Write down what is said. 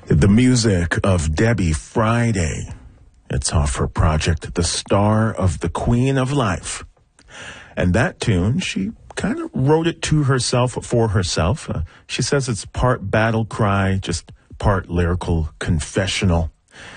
The music of Debbie Friday. It's off her project, The Star of the Queen of Life. And that tune, she kind of wrote it to herself, for herself. She says it's part battle cry, just part lyrical confessional.